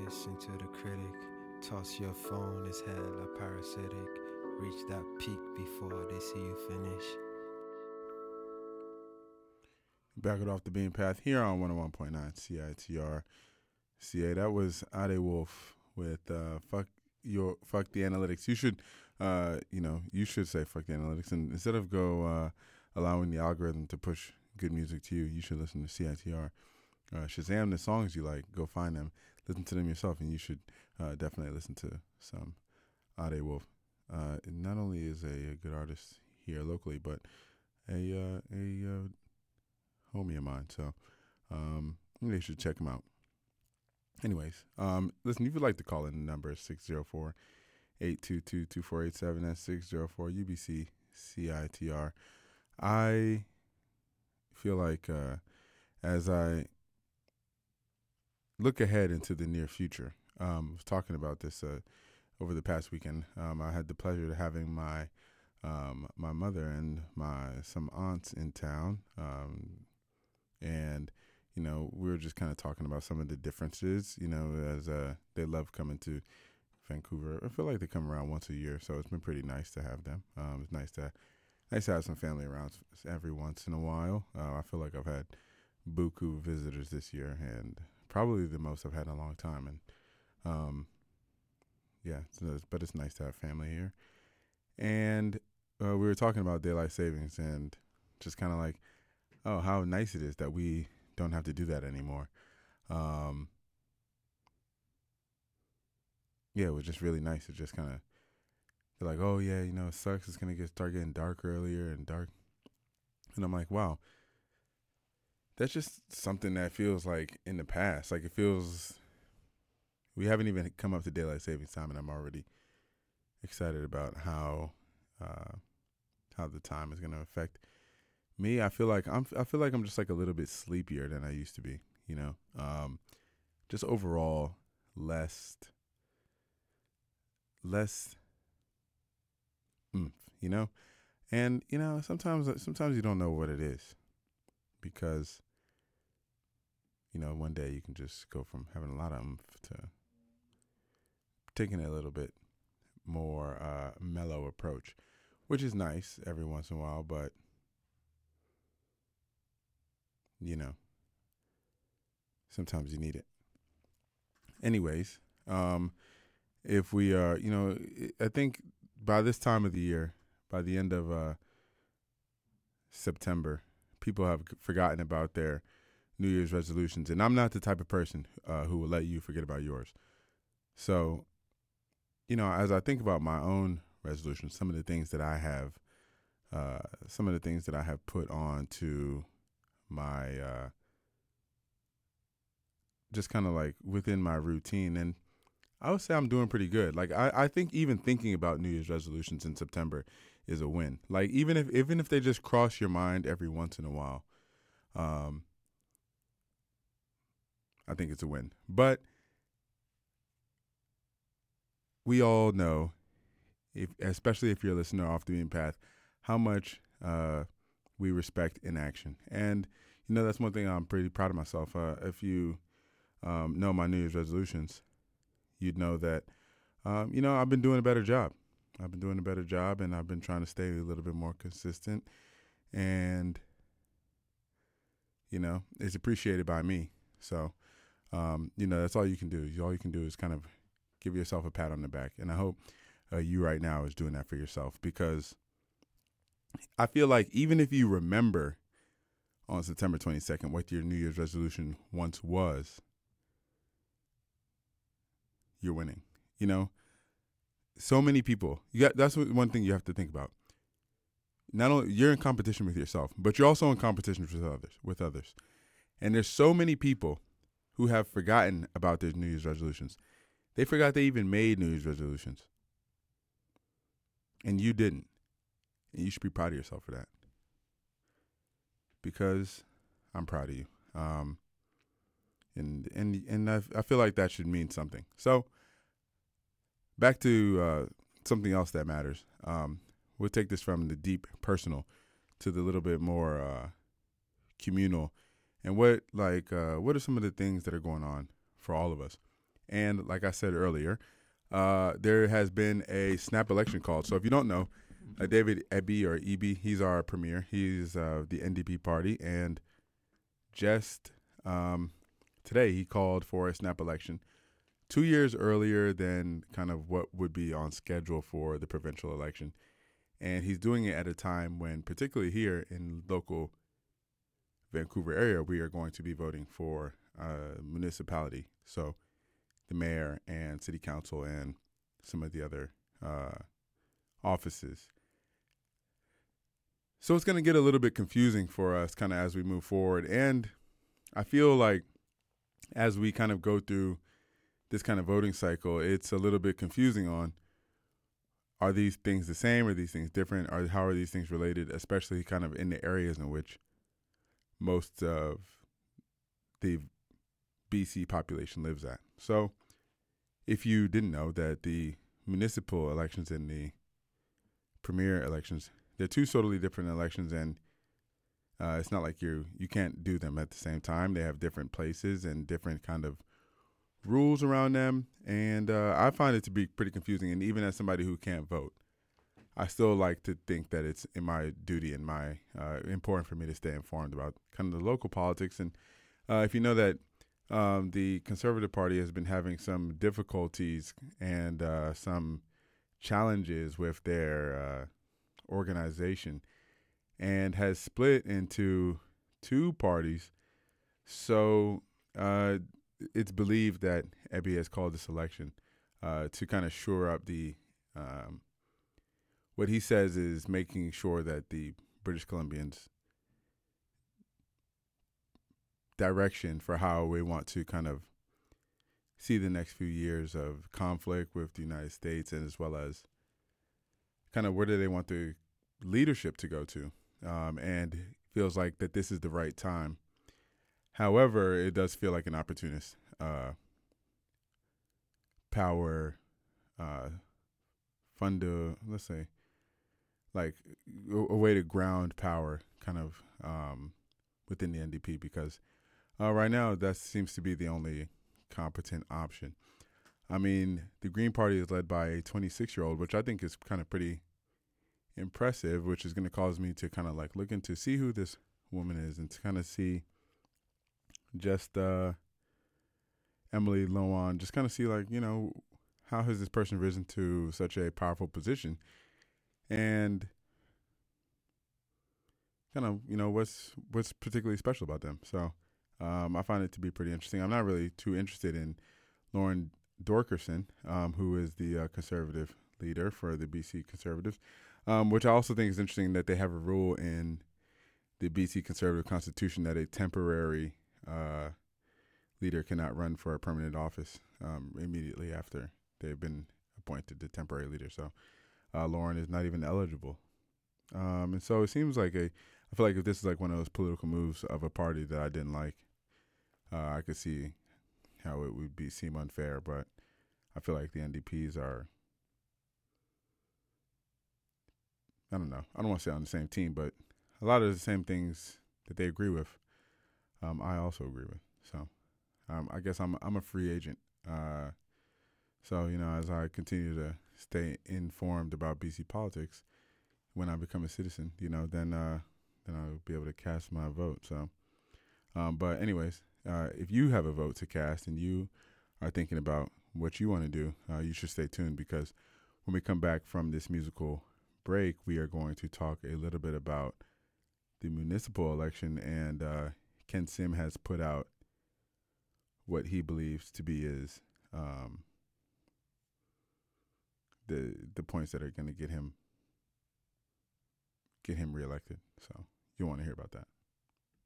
listen to the critic. Toss your phone, it's hella parasitic. Reach that peak before they see you finish. Back it off the beam path here on 101.9 CITR. CA, that was Ade Wolf with fuck the analytics. You should, you should say fuck the analytics. And instead of allowing the algorithm to push good music to you, you should listen to CITR. Shazam the songs you like, go find them, listen to them yourself, and you should definitely listen to some Ade Wolf. Not only is a good artist here locally, but a homie of mine, so you should check him out. Anyways, listen, if you'd like to call in, the number is 604-822-2487. That's 604 UBC CITR. I feel like as I look ahead into the near future, I was talking about this over the past weekend. I had the pleasure of having my mother and some aunts in town, and we were just kind of talking about some of the differences, as they love coming to Vancouver. I feel like they come around once a year, so it's been pretty nice to have them. It's nice to have some family around every once in a while. I feel like I've had buku visitors this year, and probably the most I've had in a long time. And but it's nice to have family here. And we were talking about daylight savings, and just kind of like, oh, how nice it is that we don't have to do that anymore. It was just really nice to just kind of, they're like, oh yeah, it sucks. It's going to start getting dark earlier and dark. And I'm like, wow, that's just something that feels like in the past. Like it feels, we haven't even come up to daylight savings time, and I'm already excited about how the time is going to affect me. I feel like I'm just like a little bit sleepier than I used to be, just overall less oomph, and sometimes you don't know what it is, because one day you can just go from having a lot of oomph to taking a little bit more mellow approach, which is nice every once in a while, but sometimes you need it. Anyways, if we are, I think by this time of the year, by the end of September, people have forgotten about their New Year's resolutions. And I'm not the type of person who will let you forget about yours. So, as I think about my own resolutions, some of the things that I have put on to my, just kind of like within my routine. And I would say I'm doing pretty good. Like I think even thinking about New Year's resolutions in September is a win. Like even if they just cross your mind every once in a while, I think it's a win. But we all know, especially if you're a listener off the beaten path, how much we respect inaction. And that's one thing I'm pretty proud of myself. If you know my New Year's resolutions, you'd know that, I've been doing a better job. And I've been trying to stay a little bit more consistent. And, it's appreciated by me. So, that's all you can do. All you can do is kind of give yourself a pat on the back. And I hope you right now is doing that for yourself, because I feel like even if you remember on September 22nd what your New Year's resolution once was, you're winning. So many people. That's one thing you have to think about. Not only you're in competition with yourself, but you're also in competition with others. And there's so many people who have forgotten about their New Year's resolutions. They forgot they even made New Year's resolutions. And you didn't. And you should be proud of yourself for that. Because I'm proud of you. And I feel like that should mean something. So back to something else that matters. We'll take this from the deep personal to the little bit more communal. And what are some of the things that are going on for all of us? And like I said earlier, there has been a snap election called. So if you don't know, David Eby, he's our premier. He's the NDP party. And just today he called for a snap election 2 years earlier than kind of what would be on schedule for the provincial election. And he's doing it at a time when, particularly here in local Vancouver area, we are going to be voting for municipality. So the mayor and city council and some of the other offices. So it's going to get a little bit confusing for us kind of as we move forward. And I feel like as we kind of go through this kind of voting cycle, it's a little bit confusing on, are these things the same? Are these things different? How are these things related, especially kind of in the areas in which most of the BC population lives at? So if you didn't know that the municipal elections and the premier elections, they're two totally different elections, and it's not like you can't do them at the same time. They have different places and different kind of rules around them, and I find it to be pretty confusing. And even as somebody who can't vote, I still like to think that it's in my duty and my important for me to stay informed about kind of the local politics. And if you know that the Conservative Party has been having some difficulties and some challenges with their organization and has split into two parties. So it's believed that Eby has called this election to kind of shore up the what he says is making sure that the British Columbians' direction for how we want to kind of see the next few years of conflict with the United States, and as well as kind of where do they want the leadership to go to, and feels like that this is the right time. However, it does feel like an opportunist power let's say, like a way to ground power kind of within the NDP, because right now that seems to be the only competent option. I mean, the Green Party is led by a 26-year-old, which I think is kind of pretty impressive, which is going to cause me to kind of like look into see who this woman is and to kind of see just Emily Loan, just kind of see, like, you know, how has this person risen to such a powerful position, and kind of, you know, what's particularly special about them. So I find it to be pretty interesting. I'm not really too interested in Lauren Dorkerson, who is the conservative leader for the BC Conservatives, which I also think is interesting that they have a rule in the BC Conservative Constitution that a temporary leader cannot run for a permanent office immediately after they've been appointed the temporary leader. So Lauren is not even eligible. And so it seems like I feel like if this is like one of those political moves of a party that I didn't like, I could see how it would seem unfair. But I feel like the NDPs are, I don't know, I don't want to say on the same team, but a lot of the same things that they agree with, I also agree with. So I guess I'm a free agent. So, you know, as I continue to stay informed about BC politics, when I become a citizen, you know, then I'll be able to cast my vote. So, but anyways, if you have a vote to cast and you are thinking about what you want to do, you should stay tuned, because when we come back from this musical break, we are going to talk a little bit about the municipal election, and Ken Sim has put out what he believes to be his the points that are going to get him reelected. So you want to hear about that.